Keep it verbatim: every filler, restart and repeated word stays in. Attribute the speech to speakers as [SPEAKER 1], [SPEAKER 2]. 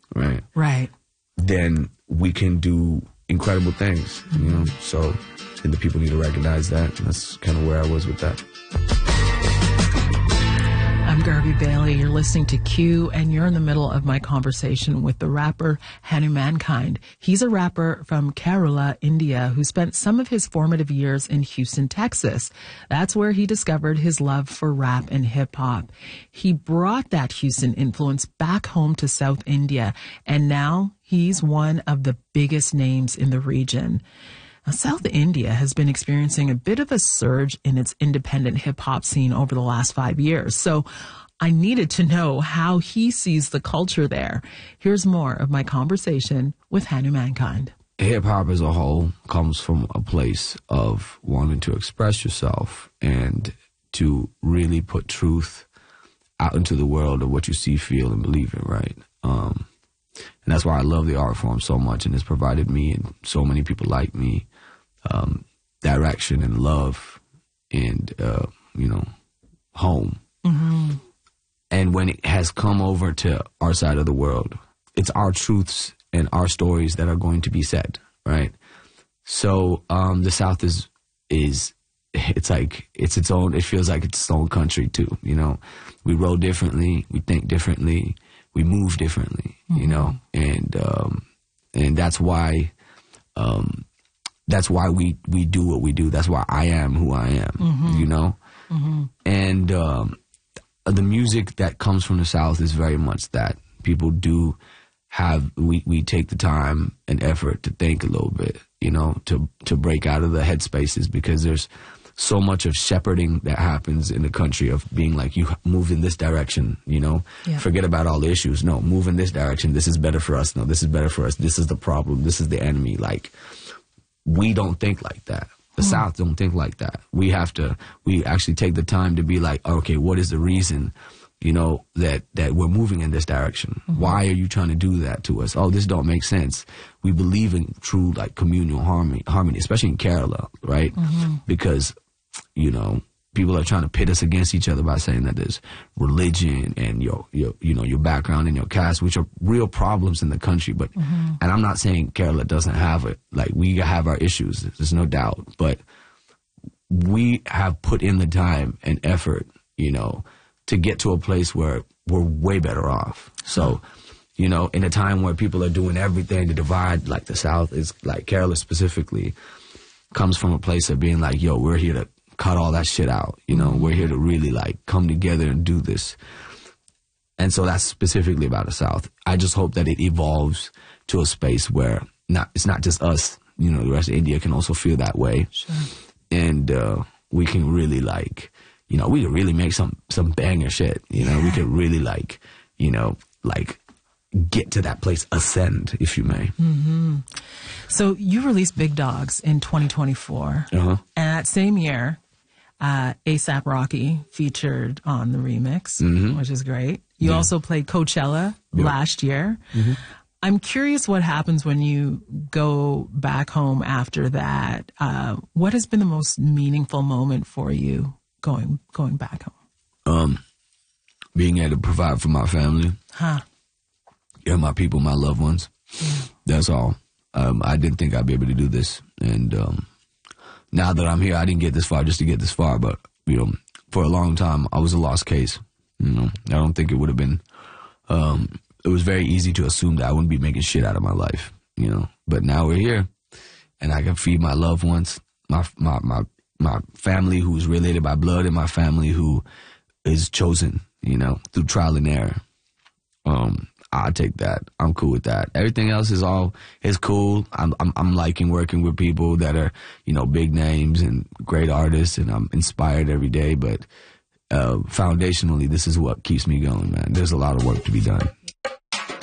[SPEAKER 1] right?
[SPEAKER 2] Right.
[SPEAKER 1] Then we can do incredible things, you know? So, and the people need to recognize that. And that's kind of where I was with that.
[SPEAKER 2] I'm Garvey Bailey. You're listening to Q, and you're in the middle of my conversation with the rapper Hanumankind. He's a rapper from Kerala, India, who spent some of his formative years in Houston, Texas. That's where he discovered his love for rap and hip hop. He brought that Houston influence back home to South India, and now he's one of the biggest names in the region. Now, South India has been experiencing a bit of a surge in its independent hip-hop scene over the last five years. So I needed to know how he sees the culture there. Here's more of my conversation with Hanumankind.
[SPEAKER 1] Hip-hop as a whole comes from a place of wanting to express yourself and to really put truth out into the world of what you see, feel, and believe in, right? Um, and that's why I love the art form so much, and it's provided me and so many people like me um, direction and love and, uh, you know, home. Mm-hmm. And when it has come over to our side of the world, it's our truths and our stories that are going to be said, right? So um, the South is, is it's like, it's its own, it feels like it's its own country too, you know? We roll differently, we think differently, we move differently, mm-hmm. you know? And um, and that's why... Um, That's why we, we do what we do. That's why I am who I am, mm-hmm. you know? Mm-hmm. And um, the music that comes from the South is very much that. People do have, we, we take the time and effort to think a little bit, you know, to, to break out of the headspaces, because there's so much of shepherding that happens in the country of being like, you move in this direction, you know, yeah. forget about all the issues. No, move in this direction. This is better for us. No, this is better for us. This is the problem. This is the enemy. Like, we don't think like that. The mm. South don't think like that. We have to, we actually take the time to be like, okay, what is the reason, you know, that, that we're moving in this direction? Mm-hmm. Why are you trying to do that to us? Oh, this don't make sense. We believe in true, like, communal harmony, harmony, especially in Kerala, right? Mm-hmm. Because, you know, people are trying to pit us against each other by saying that there's religion and your, your, you know, your background and your caste, which are real problems in the country. But, mm-hmm. and I'm not saying Kerala doesn't have it. Like, we have our issues. There's no doubt. But we have put in the time and effort, you know, to get to a place where we're way better off. So, you know, in a time where people are doing everything to divide, like the South is, like Kerala specifically, comes from a place of being like, yo, we're here to cut all that shit out, you know, we're here to really like come together and do this. And so that's specifically about the South. I just hope that it evolves to a space where not it's not just us, you know, the rest of India can also feel that way. Sure. And uh, we can really like, you know, we can really make some, some banger shit, you know, yeah. we can really like, you know, like get to that place, ascend, if you may.
[SPEAKER 2] Mm-hmm. So you released Big Dogs in twenty twenty-four. Uh-huh. And that same year, Uh, ASAP Rocky featured on the remix, mm-hmm. which is great. You yeah. also played Coachella yeah. last year. Mm-hmm. I'm curious what happens when you go back home after that. Uh, what has been the most meaningful moment for you going going back home?
[SPEAKER 1] Um, being able to provide for my family, huh? Yeah, my people, my loved ones. Yeah. That's all. Um, I didn't think I'd be able to do this, and um, now that I'm here, I didn't get this far just to get this far, but, you know, for a long time, I was a lost case. You know, I don't think it would have been, um, it was very easy to assume that I wouldn't be making shit out of my life, you know, but now we're here and I can feed my loved ones, my, my, my, my family who's related by blood and my family who is chosen, you know, through trial and error. Um, I'll take that. I'm cool with that. Everything else is all is cool. I'm, I'm I'm liking working with people that are, you know, big names and great artists, and I'm inspired every day. But uh, foundationally, this is what keeps me going, man. There's a lot of work to be done.